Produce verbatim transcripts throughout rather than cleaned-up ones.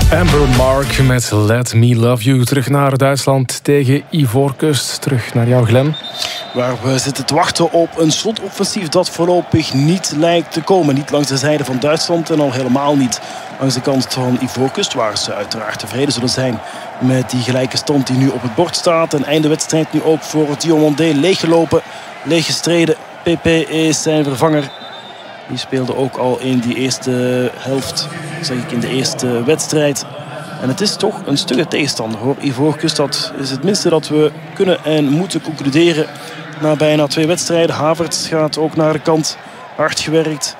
Amber Mark met Let Me Love You. Terug naar Duitsland tegen Ivoorkust. Terug naar jou, Glenn. Waar we zitten te wachten op een slotoffensief dat voorlopig niet lijkt te komen. Niet langs de zijde van Duitsland en al helemaal niet langs de kant van Ivoorkust. Waar ze uiteraard tevreden zullen zijn met die gelijke stand die nu op het bord staat. En einde wedstrijd nu ook voor Diomandé. Leeggelopen, leeggestreden. P P is zijn vervanger. Die speelde ook al in die eerste helft, zeg ik in de eerste wedstrijd. En het is toch een stugge tegenstander hoor. Ivoorkust, dat is het minste dat we kunnen en moeten concluderen na bijna twee wedstrijden. Havertz gaat ook naar de kant. Hard gewerkt.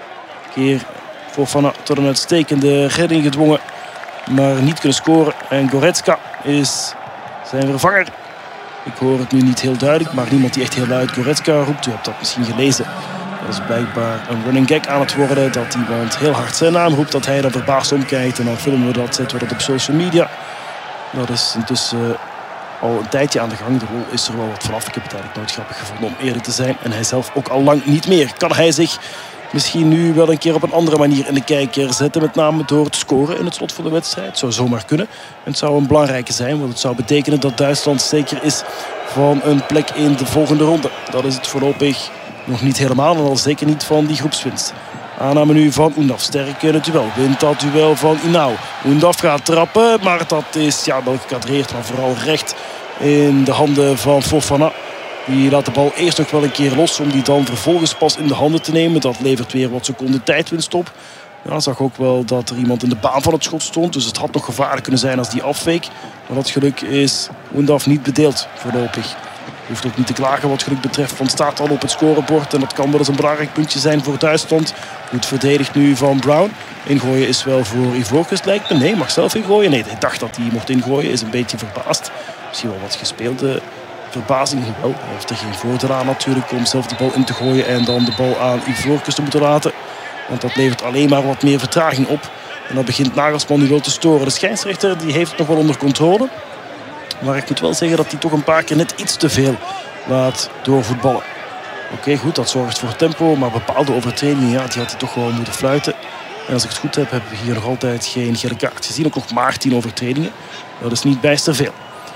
Een keer Fofana tot een uitstekende redding gedwongen. Maar niet kunnen scoren. En Goretzka is zijn vervanger. Ik hoor het nu niet heel duidelijk, maar niemand die echt heel luid Goretzka roept. U hebt dat misschien gelezen. Dat is blijkbaar een running gag aan het worden. Dat iemand heel hard zijn naam roept. Dat hij er verbaasd omkijkt. En dan filmen we dat, zetten we dat op social media. Dat is intussen al een tijdje aan de gang. De rol is er wel wat vanaf. Ik heb het eigenlijk nooit grappig gevonden om eerlijk te zijn. En hij zelf ook al lang niet meer. Kan hij zich misschien nu wel een keer op een andere manier in de kijker zetten. Met name door te scoren in het slot van de wedstrijd. Het zou zomaar kunnen. En het zou een belangrijke zijn. Want het zou betekenen dat Duitsland zeker is van een plek in de volgende ronde. Dat is het voorlopig nog niet helemaal. En al zeker niet van die groepswinst. Aanname nu van Undav. Sterk in het duel. Wint dat duel van Inau. Undav gaat trappen. Maar dat is ja, wel gekadreerd. Maar vooral recht in de handen van Fofana. Die laat de bal eerst nog wel een keer los. Om die dan vervolgens pas in de handen te nemen. Dat levert weer wat seconden tijdwinst op. Ja, zag ook wel dat er iemand in de baan van het schot stond. Dus het had nog gevaarlijk kunnen zijn als die afweek. Maar dat geluk is Undav niet bedeeld voorlopig. Hoeft ook niet te klagen wat geluk betreft. Want staat al op het scorebord. En dat kan wel eens een belangrijk puntje zijn voor Duitsland. Goed verdedigd nu van Brown. Ingooien is wel voor Ivoorkust lijkt me. Nee, mag zelf ingooien. Nee, hij dacht dat hij mocht ingooien. Is een beetje verbaasd. Misschien wel wat gespeelde verbazing. Hoewel, hij heeft er geen voordeel aan natuurlijk. Om zelf de bal in te gooien. En dan de bal aan Ivoorkust te moeten laten. Want dat levert alleen maar wat meer vertraging op. En dan begint Nagelsman nu wel te storen. De scheidsrechter die heeft het nog wel onder controle. Maar ik moet wel zeggen dat hij toch een paar keer net iets te veel laat doorvoetballen. Oké, okay, goed, dat zorgt voor tempo. Maar bepaalde overtredingen, ja, die had hij toch wel moeten fluiten. En als ik het goed heb, hebben we hier nog altijd geen gele kaart gezien. Ook nog maar tien overtredingen. Dat is niet bijster veel.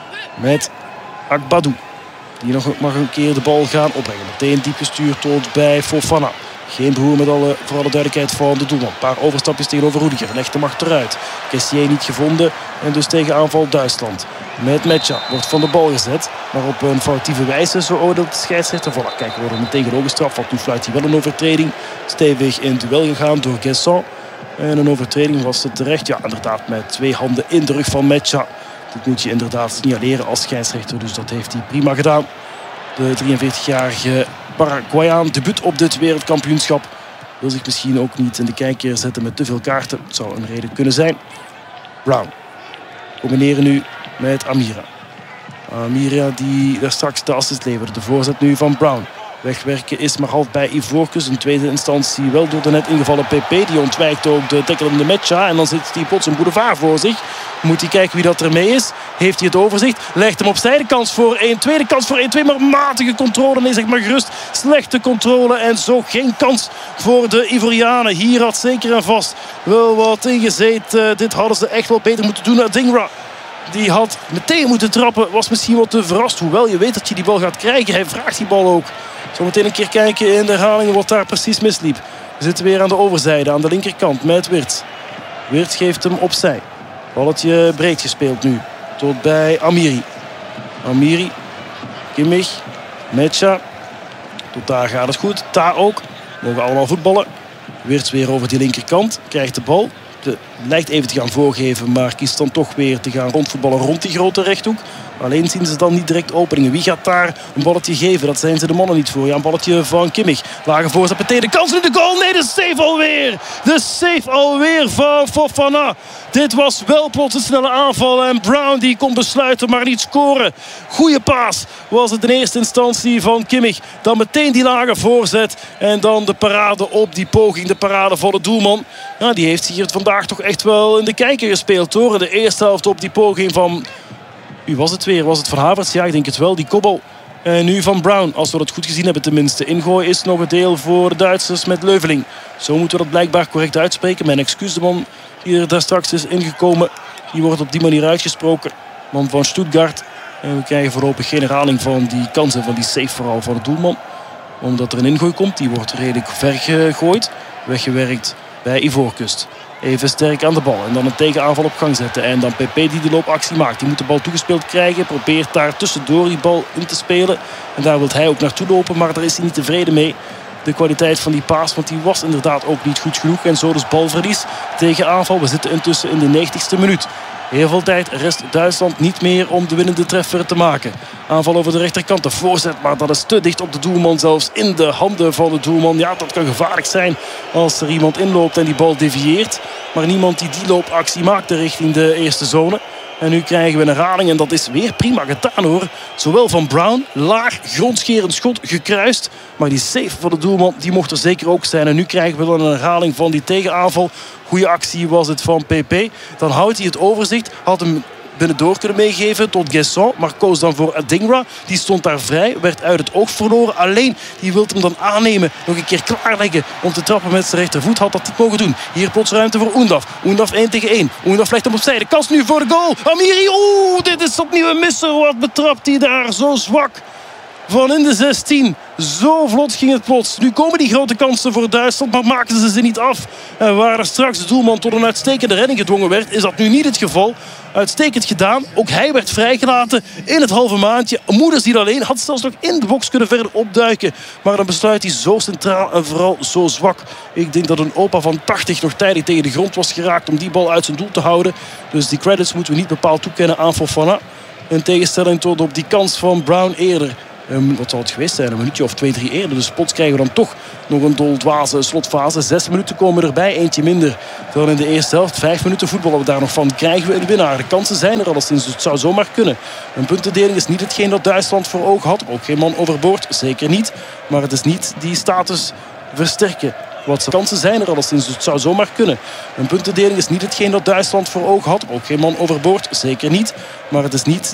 Met Akbadou. Die nog mag een keer de bal gaan opbrengen. Meteen diep gestuurd tot bij Fofana. Geen broer met alle, voor alle duidelijkheid van de doelman. Een paar overstapjes tegenover Rudiger. Legt de macht eruit. Kessier niet gevonden. En dus tegen aanval Duitsland. Met Mecha wordt van de bal gezet. Maar op een foutieve wijze, zo oordeelt de scheidsrechter. Voilà, kijk, we worden meteen gelogenstraft. Want nu fluit hij wel een overtreding. Stevig in het duel gegaan door Guesson. En een overtreding was het terecht. Ja, inderdaad, met twee handen in de rug van Mecha. Dit moet je inderdaad signaleren als scheidsrechter. Dus dat heeft hij prima gedaan. De drieënveertigjarige Paraguayaan, debuut op dit wereldkampioenschap. Wil zich misschien ook niet in de kijker zetten met te veel kaarten. Het zou een reden kunnen zijn. Brown. Combineren nu met Amira. Amira die daar straks de assist leverde. De voorzet nu van Brown. Wegwerken is maar half bij Ivoorkust. In tweede instantie wel door de net ingevallen P P. Die ontwijkt ook de tackelende Mecha. En dan zit hij plots een boulevard voor zich. Moet hij kijken wie dat ermee is. Heeft hij het overzicht. Legt hem opzij. De kans voor één. Tweede kans voor één twee. Maar matige controle. Nee, zeg maar gerust. Slechte controle. En zo geen kans voor de Ivorianen. Hier had zeker en vast wel wat ingezet. Uh, dit hadden ze echt wel beter moeten doen. Adingra. Die had meteen moeten trappen. Was misschien wat te verrast. Hoewel je weet dat je die bal gaat krijgen. Hij vraagt die bal ook. Zometeen een keer kijken in de herhalingen wat daar precies misliep. We zitten weer aan de overzijde. Aan de linkerkant met Wirtz. Wirtz geeft hem opzij. Balletje breed gespeeld nu. Tot bij Amiri. Amiri. Kimmich. Mecha. Tot daar gaat het goed. Daar ook. Mogen allemaal voetballen. Wirtz weer over die linkerkant. Krijgt de bal. De, lijkt even te gaan voorgeven, maar kiest dan toch weer te gaan rondvoetballen rond die grote rechthoek. Alleen zien ze dan niet direct openingen. Wie gaat daar een balletje geven? Dat zijn ze de mannen niet voor. Ja, een balletje van Kimmich. Lage voorzet meteen de kans nu de goal. Nee, de save alweer. De save alweer van Fofana. Dit was wel plots een snelle aanval. En Brown die kon besluiten, maar niet scoren. Goeie paas was het in eerste instantie van Kimmich. Dan meteen die lage voorzet. En dan de parade op die poging. De parade van de doelman. Ja, die heeft zich hier vandaag toch echt wel in de kijker gespeeld hoor. De eerste helft op die poging van... Wie was het weer? Was het van Havertz? Ja, ik denk het wel. Die kopbal. En nu van Brown. Als we dat goed gezien hebben tenminste. Ingooi is nog een deel voor de Duitsers met Leuveling. Zo moeten we dat blijkbaar correct uitspreken. Mijn excuus, de man die er daar straks is ingekomen. Die wordt op die manier uitgesproken. Man van Stuttgart. En we krijgen voorlopig geen herhaling van die kansen, van die save vooral van de doelman. Omdat er een ingooi komt. Die wordt redelijk ver gegooid. Weggewerkt bij Ivoorkust. Even sterk aan de bal. En dan een tegenaanval op gang zetten. En dan P P die de loopactie maakt. Die moet de bal toegespeeld krijgen. Probeert daar tussendoor die bal in te spelen. En daar wil hij ook naartoe lopen. Maar daar is hij niet tevreden mee. De kwaliteit van die paas. Want die was inderdaad ook niet goed genoeg. En zo dus balverlies. Tegenaanval. We zitten intussen in de negentigste minuut. Heel veel tijd rest Duitsland niet meer om de winnende treffer te maken. Aanval over de rechterkant, de voorzet, maar dat is te dicht op de doelman. Zelfs in de handen van de doelman. Ja, dat kan gevaarlijk zijn als er iemand inloopt en die bal devieert. Maar niemand die die loopactie maakte richting de eerste zone. En nu krijgen we een herhaling en dat is weer prima gedaan hoor. Zowel van Brown, laag, grondscherend schot, gekruist. Maar die save van de doelman, die mocht er zeker ook zijn. En nu krijgen we dan een herhaling van die tegenaanval. Goeie actie was het van P P. Dan houdt hij het overzicht, had hem binnendoor kunnen meegeven tot Guesson. Maar koos dan voor Adingra. Die stond daar vrij, werd uit het oog verloren. Alleen, die wil hem dan aannemen. Nog een keer klaarleggen om te trappen met zijn rechtervoet. Had dat niet mogen doen. Hier plots ruimte voor Oendaf. Oendaf één tegen één. Oendaf legt hem opzij. De kans nu voor de goal. Amiri, oeh, dit is opnieuw een misser. Wat betrapt hij daar, zo zwak. Van in de zestien. Zo vlot ging het plots. Nu komen die grote kansen voor Duitsland, maar maken ze ze niet af. En waar er straks de doelman tot een uitstekende redding gedwongen werd, is dat nu niet het geval. Uitstekend gedaan. Ook hij werd vrijgelaten in het halve maandje. Moeders niet alleen. Had zelfs nog in de box kunnen verder opduiken. Maar dan besluit hij zo centraal en vooral zo zwak. Ik denk dat een opa van tachtig nog tijdig tegen de grond was geraakt om die bal uit zijn doel te houden. Dus die credits moeten we niet bepaald toekennen aan Fofana. In tegenstelling tot op die kans van Brown eerder. Um, wat zal het geweest zijn? Een minuutje of twee, drie eerder. Dus plots krijgen we dan toch nog een doldwaze slotfase. Zes minuten komen erbij, eentje minder dan in de eerste helft. Vijf minuten voetballen we daar nog van. Krijgen we een winnaar? De kansen zijn er alleszins, dus het zou zomaar kunnen. Een puntendeling is niet hetgeen dat Duitsland voor ogen had. Ook geen man overboord, zeker niet. Maar het is niet die status versterken. Wat kansen zijn er alleszins, dus het zou zomaar kunnen. Een puntendeling is niet hetgeen dat Duitsland voor ogen had. Ook geen man overboord, zeker niet. Maar het is niet